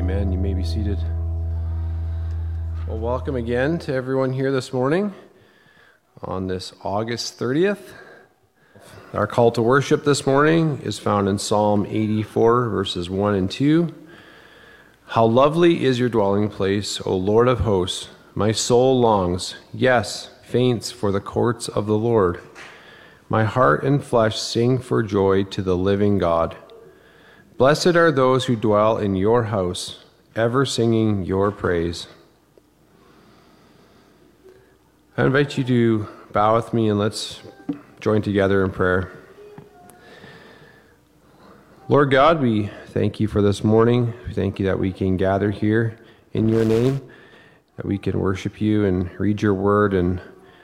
Amen. You may be seated. Well, welcome again to everyone here this morning on this August 30th. Our call to worship this morning is found in Psalm 84, verses 1 and 2. How lovely is your dwelling place, O Lord of hosts! My soul longs, yes, faints for the courts of the Lord. My heart and flesh sing for joy to the living God. Blessed are those who dwell in your house, ever singing your praise. I invite you to bow with me and let's join together in prayer. Lord God, we thank you for this morning. We thank you that we can gather here in your name, that we can worship you and read your word and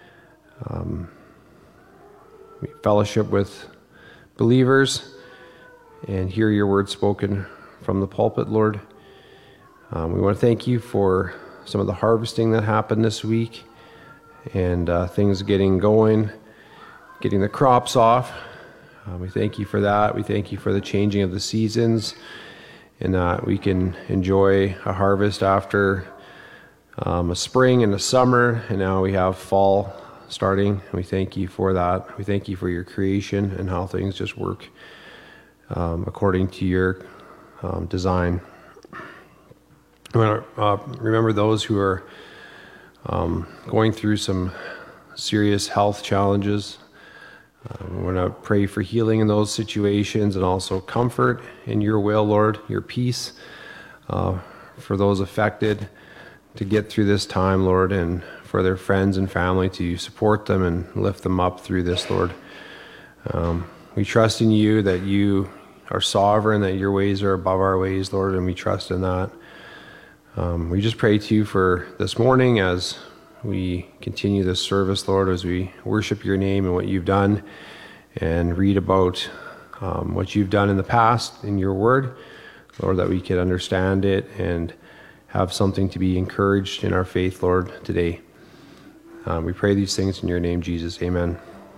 fellowship with believers and hear your word spoken from the pulpit, Lord. We want to thank you for some of the harvesting that happened this week and things getting going, getting the crops off. We thank you for that. We thank you for the changing of the seasons and that we can enjoy a harvest after a spring and a summer, and now we have fall starting. And we thank you for that. We thank you for your creation and how things just work according to your design. I want to remember those who are going through some serious health challenges. We want to pray for healing in those situations and also comfort in your will, Lord, your peace for those affected to get through this time, Lord, and for their friends and family to support them and lift them up through this, Lord. We trust in you that you are sovereign, that your ways are above our ways, Lord, and we trust in that. We just pray to you for this morning as we continue this service, Lord, as we worship your name and what you've done and read about what you've done in the past in your word, Lord, that we can understand it and have something to be encouraged in our faith, Lord, today. We pray these things in your name, Jesus. Amen.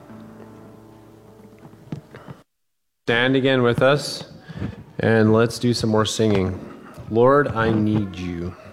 Stand again with us and let's do some more singing. Lord, I need you.